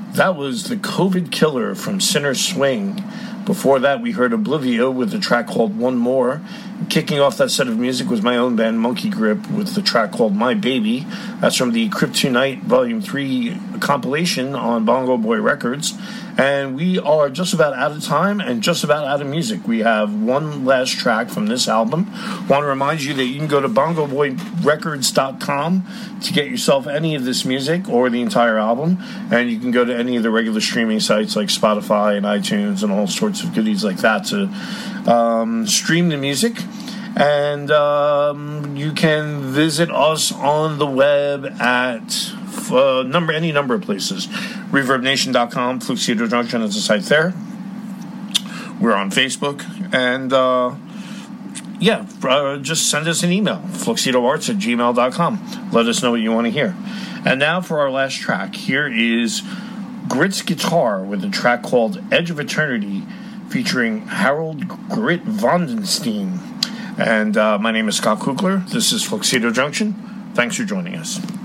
That was the COVID Killer from Sinner Swing. Before that, we heard Oblivio with a track called One More. Kicking off that set of music was my own band, Monkey Grip, with the track called My Baby. That's from the Kryptonite Volume 3 compilation on Bongo Boy Records. And we are just about out of time and just about out of music. We have one last track from this album. Want to remind you that you can go to bongoboyrecords.com to get yourself any of this music or the entire album. And you can go to any of the regular streaming sites like Spotify and iTunes and all sorts of goodies like that to stream the music. And you can visit us on the web at any number of places. ReverbNation.com, Fluke Theater Junction is the site there. We're on Facebook. And just send us an email, fluxedoarts@gmail.com. Let us know what you want to hear. And now for our last track. Here is Grit's guitar with a track called Edge of Eternity featuring Harold Grit Vondenstein. And my name is Scott Kugler. This is Fluxedo Junction. Thanks for joining us.